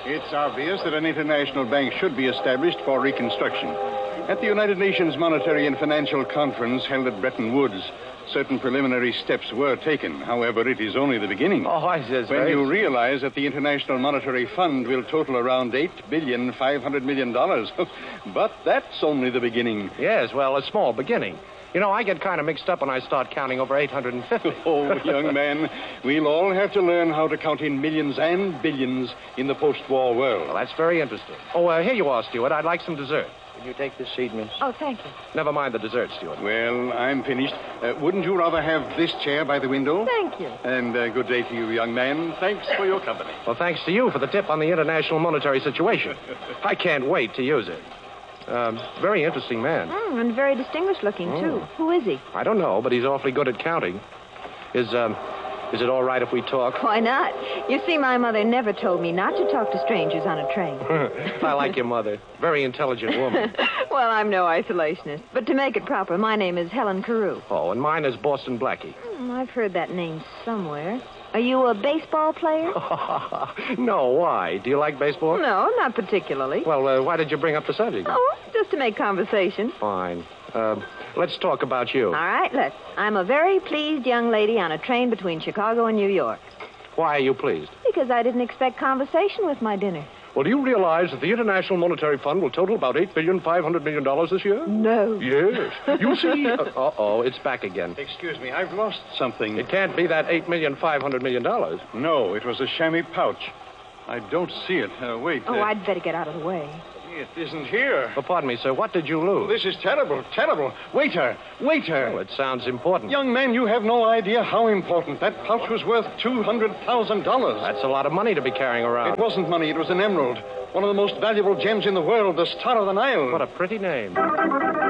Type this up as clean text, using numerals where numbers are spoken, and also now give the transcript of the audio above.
It's obvious that an international bank should be established for reconstruction. At the United Nations Monetary and Financial Conference held at Bretton Woods, certain preliminary steps were taken. However, it is only the beginning. Oh, I says When you realize that the International Monetary Fund will total around $8,500,000,000. But that's only the beginning. Yes, well, a small beginning. You know, I get kind of mixed up when I start counting over 850. Oh, young man, we'll all have to learn how to count in millions and billions in the post-war world. Well, that's very interesting. Oh, here you are, Stuart. I'd like some dessert. Can you take this seat, miss? Oh, thank you. Never mind the dessert, Stuart. Well, I'm finished. Wouldn't you rather have this chair by the window? Thank you. And good day to you, young man. Thanks for your company. Well, thanks to you for the tip on the international monetary situation. I can't wait to use it. Very interesting man. And very distinguished looking, too. Who is he? I don't know, but he's awfully good at counting. Is it all right if we talk? Why not? You see, my mother never told me not to talk to strangers on a train. I like your mother. Very intelligent woman. Well, I'm no isolationist. But to make it proper, my name is Helen Carew. Oh, and mine is Boston Blackie. I've heard that name somewhere. Are you a baseball player? No, why? Do you like baseball? No, not particularly. Well, why did you bring up the subject? Oh, just to make conversation. Fine. Let's talk about you. All right, let's. I'm a very pleased young lady on a train between Chicago and New York. Why are you pleased? Because I didn't expect conversation with my dinner. Well, do you realize that the International Monetary Fund will total about $8,500,000,000 this year? No. Yes. You see... Uh-oh, it's back again. Excuse me, I've lost something. It can't be that $8,500,000,000. No, it was a chamois pouch. I don't see it. Wait. Oh, I'd better get out of the way. It isn't here. Oh, pardon me, sir. What did you lose? This is terrible, terrible. Waiter. Well, it sounds important. Young man, you have no idea how important. That pouch was worth $200,000. That's a lot of money to be carrying around. It wasn't money. It was an emerald. One of the most valuable gems in the world, the Star of the Nile. What a pretty name.